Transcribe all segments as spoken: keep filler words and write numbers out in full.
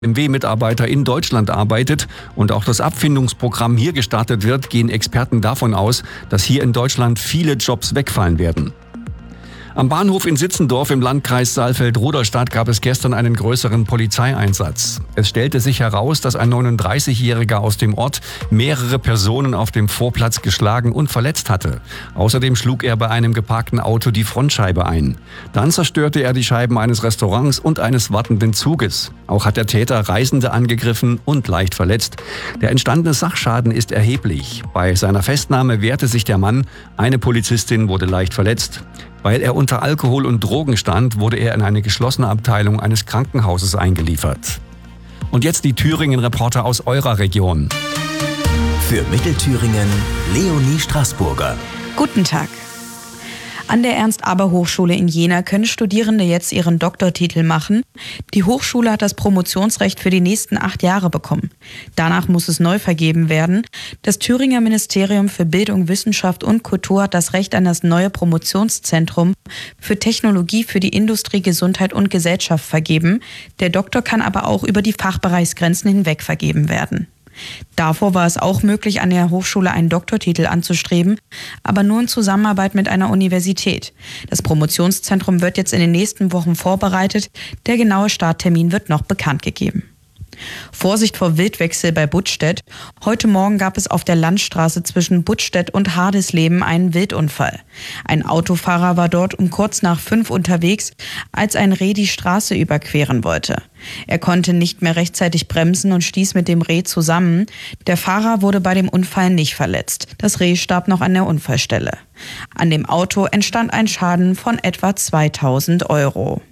B M W-Mitarbeiter in Deutschland arbeitet und auch das Abfindungsprogramm hier gestartet wird, gehen Experten davon aus, dass hier in Deutschland viele Jobs wegfallen werden. Am Bahnhof in Sitzendorf im Landkreis Saalfeld-Rudolstadt gab es gestern einen größeren Polizeieinsatz. Es stellte sich heraus, dass ein neununddreißigjähriger aus dem Ort mehrere Personen auf dem Vorplatz geschlagen und verletzt hatte. Außerdem schlug er bei einem geparkten Auto die Frontscheibe ein. Dann zerstörte er die Scheiben eines Restaurants und eines wartenden Zuges. Auch hat der Täter Reisende angegriffen und leicht verletzt. Der entstandene Sachschaden ist erheblich. Bei seiner Festnahme wehrte sich der Mann. Eine Polizistin wurde leicht verletzt. Weil er unter Alkohol und Drogen stand, wurde er in eine geschlossene Abteilung eines Krankenhauses eingeliefert. Und jetzt die Thüringen-Reporter aus eurer Region. Für Mittelthüringen Leonie Straßburger. Guten Tag. An der Ernst-Aber-Hochschule in Jena können Studierende jetzt ihren Doktortitel machen. Die Hochschule hat das Promotionsrecht für die nächsten acht Jahre bekommen. Danach muss es neu vergeben werden. Das Thüringer Ministerium für Bildung, Wissenschaft und Kultur hat das Recht an das neue Promotionszentrum für Technologie für die Industrie, Gesundheit und Gesellschaft vergeben. Der Doktor kann aber auch über die Fachbereichsgrenzen hinweg vergeben werden. Davor war es auch möglich, an der Hochschule einen Doktortitel anzustreben, aber nur in Zusammenarbeit mit einer Universität. Das Promotionszentrum wird jetzt in den nächsten Wochen vorbereitet. Der genaue Starttermin wird noch bekannt gegeben. Vorsicht vor Wildwechsel bei Buttstedt. Heute Morgen gab es auf der Landstraße zwischen Buttstedt und Hardisleben einen Wildunfall. Ein Autofahrer war dort um kurz nach fünf unterwegs, als ein Reh die Straße überqueren wollte. Er konnte nicht mehr rechtzeitig bremsen und stieß mit dem Reh zusammen. Der Fahrer wurde bei dem Unfall nicht verletzt. Das Reh starb noch an der Unfallstelle. An dem Auto entstand ein Schaden von etwa zweitausend Euro.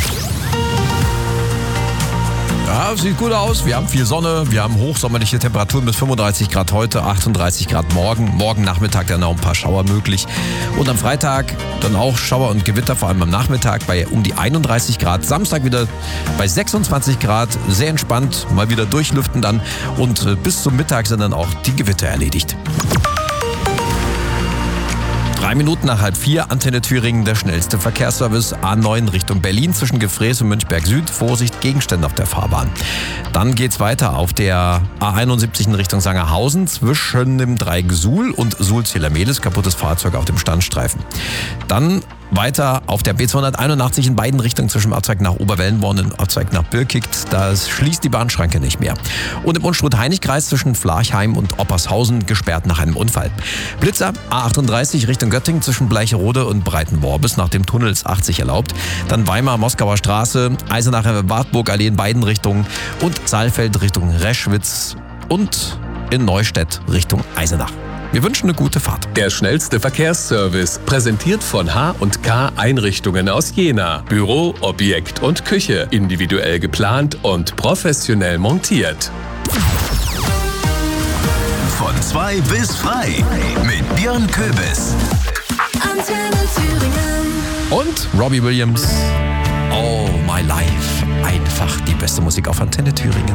Ja, sieht gut aus. Wir haben viel Sonne, wir haben hochsommerliche Temperaturen bis fünfunddreißig Grad heute, achtunddreißig Grad morgen. Morgen Nachmittag dann auch ein paar Schauer möglich. Und am Freitag dann auch Schauer und Gewitter, vor allem am Nachmittag bei um die einunddreißig Grad. Samstag wieder bei sechsundzwanzig Grad, sehr entspannt, mal wieder durchlüften dann. Und bis zum Mittag sind dann auch die Gewitter erledigt. Drei Minuten nach halb vier, Antenne Thüringen, der schnellste Verkehrsservice. A neun Richtung Berlin zwischen Gefrees und Münchberg Süd. Vorsicht, Gegenstände auf der Fahrbahn. Dann geht's weiter auf der A einundsiebzig in Richtung Sangerhausen zwischen dem Dreieck Suhl und Suhl-Zählermehlis. Kaputtes Fahrzeug auf dem Standstreifen. Dann weiter auf der B zweihunderteinundachtzig in beiden Richtungen zwischen Ortsweg nach Oberwellenborn und Ortsweg nach Birkigt. Da schließt die Bahnschranke nicht mehr. Und im Unstrut-Heinig-Kreis zwischen Flarchheim und Oppershausen gesperrt nach einem Unfall. Blitzer A achtunddreißig Richtung Göttingen zwischen Bleicherode und Breitenworbis nach dem Tunnel ist achtzig erlaubt. Dann Weimar-Moskauer Straße, Eisenacher Wartburg-Allee in beiden Richtungen und Saalfeld Richtung Reschwitz und in Neustädt Richtung Eisenach. Wir wünschen eine gute Fahrt. Der schnellste Verkehrsservice, präsentiert von H und K Einrichtungen aus Jena. Büro, Objekt und Küche, individuell geplant und professionell montiert. Von zwei bis frei mit Björn Köbis. Antenne Thüringen. Und Robbie Williams, All My Life. Einfach die beste Musik auf Antenne Thüringen.